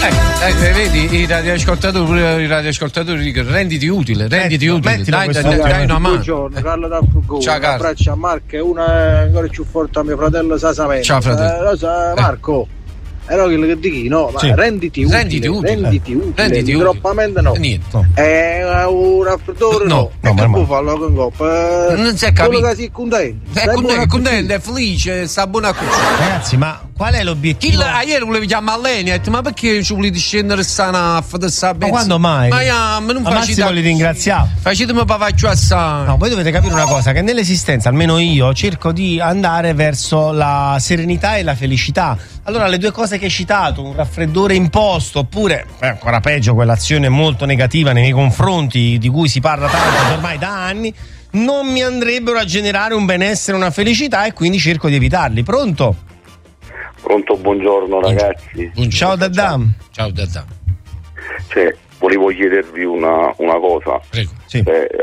Vedi i radioascoltatori dicono renditi utile, dai una mano. Buongiorno, Carlo da Fugone. Ciao Carlo. Un abbraccio a Marco e una ancora più forte a mio fratello Sasamento. Ciao fratello. Marco. Era quello che dici, no, ma sì. Renditi utile. Droppamente no. Niente. È un raffreddore no. E che può farlo con coppa? Non si è capito. Quello che si contento. È contento, è felice, sta buona cosa. Ragazzi, ma qual è l'obiettivo? Ieri volevi chiamare Leni, ha detto, ma perché ci volete scendere sta benzina? Ma quando mai? Ma non Massimo li ringraziamo. Facetemi papaccio assai. No, voi dovete capire una cosa, che nell'esistenza, almeno io, cerco di andare verso la serenità e la felicità. Allora le due cose che hai citato, un raffreddore imposto, oppure ancora peggio quell'azione molto negativa nei miei confronti di cui si parla tanto ormai da anni, non mi andrebbero a generare un benessere, una felicità, e quindi cerco di evitarli. Pronto, buongiorno ragazzi. Ciao Daddam. Ciao Daddam. Volevo chiedervi una cosa. Prego. Sì.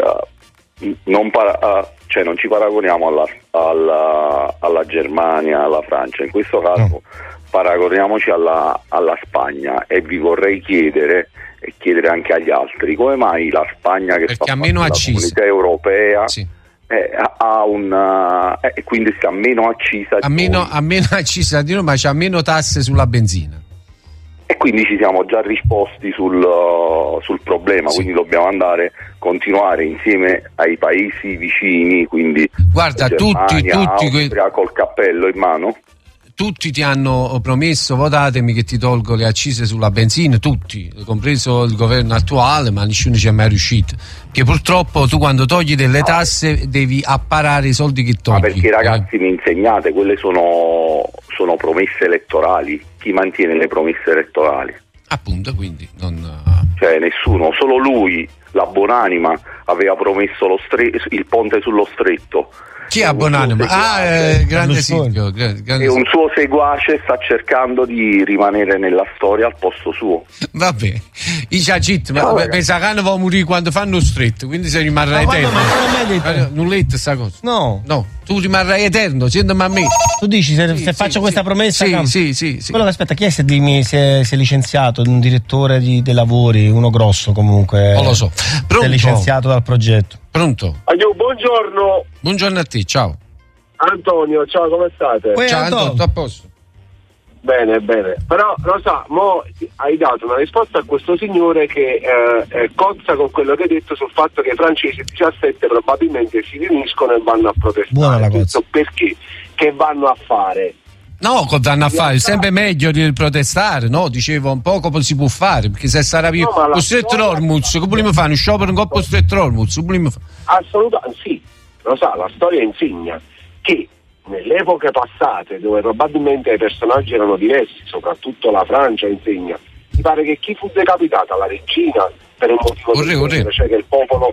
Non ci paragoniamo alla Germania, alla Francia, in questo caso paragoniamoci alla Spagna, e vi vorrei chiedere e chiedere anche agli altri come mai la Spagna, che perché fa ha meno parte della Comunità Europea, sì, ha quindi sta meno accisa ha meno accisa di noi, ma c'ha meno tasse sulla benzina. E quindi ci siamo già risposti sul problema, sì. Quindi dobbiamo continuare insieme ai paesi vicini, quindi guarda, Germania, tutti col cappello in mano. Tutti ti hanno promesso, votatemi che ti tolgo le accise sulla benzina, tutti, compreso il governo attuale, ma nessuno ci è mai riuscito. Che purtroppo tu quando togli delle tasse devi apparare i soldi che togli. Ma perché ragazzi mi insegnate, quelle sono promesse elettorali. Chi mantiene le promesse elettorali? Appunto, quindi cioè nessuno, solo lui, la buonanima, aveva promesso il ponte sullo stretto. Chi è buonanima? Grande Silvio. E un suo seguace sta cercando di rimanere nella storia al posto suo. Vabbè, pensa che va a morire quando fanno stretto, quindi se rimarrai eterno. Non letto sta cosa? No, tu rimarrai eterno, sentimi a me. Tu dici se faccio questa promessa? Sì. Quello che aspetta, chi è se è licenziato? Un direttore dei lavori, uno grosso comunque. Non lo so. Pronto? È licenziato dal progetto. Pronto? Buongiorno. Buongiorno a te, ciao. Antonio, ciao, come state? Ciao Antonio, a posto. Bene. Però lo sa, mo hai dato una risposta a questo signore che cozza con quello che hai detto sul fatto che i francesi 17 probabilmente si riuniscono e vanno a protestare. Buona la cosa. Perché? Che vanno a fare? No, cosa vanno a fare? È sempre meglio di protestare, no? Dicevo, un poco si può fare, perché se sarà più lo stretto Hormuz, che vogliamo fare? Un sciopero in coppa stretto Hormuz? Assolutamente sì, lo sa, la storia insegna che nelle epoche passate, dove probabilmente i personaggi erano diversi, soprattutto la Francia insegna, mi pare che chi fu decapitata, la regina, per un motivo cioè che il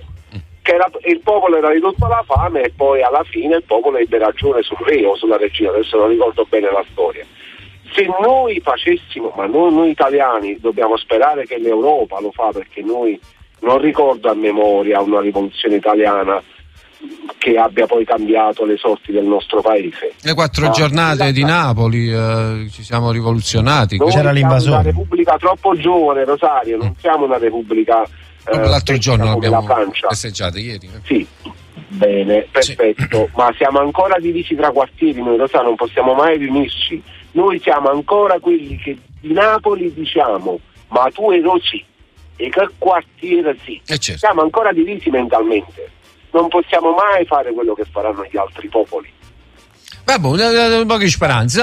popolo era ridotto alla fame, e poi alla fine il popolo ebbe ragione sul re o sulla regina, adesso non ricordo bene la storia. Se noi facessimo, ma noi italiani dobbiamo sperare che l'Europa lo fa, perché noi non ricordo a memoria una rivoluzione italiana che abbia poi cambiato le sorti del nostro paese. Le 4 giornate di Napoli ci siamo rivoluzionati. C'era l'invasore. Siamo una repubblica troppo giovane, Rosario, non siamo una repubblica l'altro giorno l'abbiamo festeggiata ieri. Sì, bene, perfetto. Sì. Ma siamo ancora divisi tra quartieri, noi Rosario non possiamo mai riunirci. Noi siamo ancora quelli che di Napoli diciamo ma tu eri sì, e che quartiere sì. Certo. Siamo ancora divisi mentalmente. Non possiamo mai fare quello che faranno gli altri popoli. Vabbè, un po' di speranza.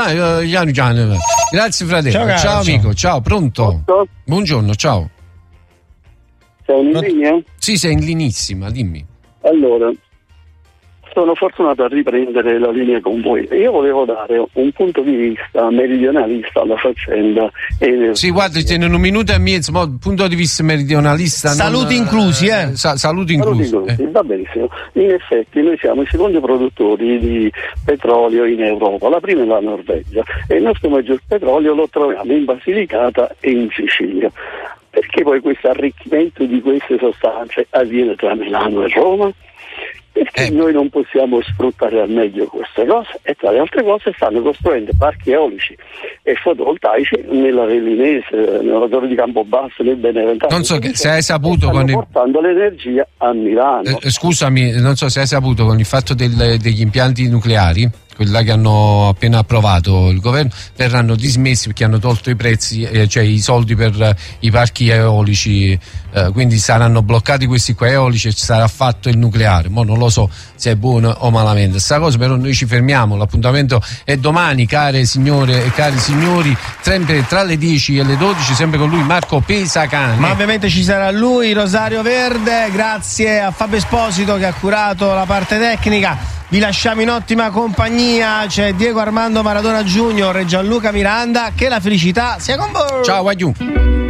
Grazie fratello. Ciao amico, ciao, pronto? Buongiorno, ciao. Sei in linea? Sì, sei in linissima, dimmi. Allora, sono fortunato a riprendere la linea con voi. Io volevo dare un punto di vista meridionalista alla faccenda. Sì, guarda, in un minuto e mezzo, punto di vista meridionalista. Saluti inclusi, Saluti inclusi. Va benissimo. In effetti noi siamo i secondi produttori di petrolio in Europa, la prima è la Norvegia, e il nostro maggior petrolio lo troviamo in Basilicata e in Sicilia. perché poi questo arricchimento di queste sostanze avviene tra Milano e Roma? Perché noi non possiamo sfruttare al meglio queste cose, e tra le altre cose stanno costruendo parchi eolici e fotovoltaici nella Vellinese, nella Torre di Campobasso, nel Beneventano. Non so se hai saputo portando l'energia a Milano. Scusami, non so se hai saputo con il fatto degli impianti nucleari, quella che hanno appena approvato il governo, verranno dismessi perché hanno tolto i prezzi, cioè i soldi per i parchi eolici, quindi saranno bloccati questi qua eolici e ci sarà fatto il nucleare. Mo non lo so se è buono o malamente sta cosa, però noi ci fermiamo, l'appuntamento è domani, care signore e cari signori, sempre tra le 10 e le 12, sempre con lui Marco Pesacane. Ma ovviamente ci sarà lui, Rosario Verde. Grazie a Fabio Esposito che ha curato la parte tecnica. Vi lasciamo in ottima compagnia, c'è Diego Armando Maradona Junior e Gianluca Miranda. Che la felicità sia con voi. Ciao, aiuto.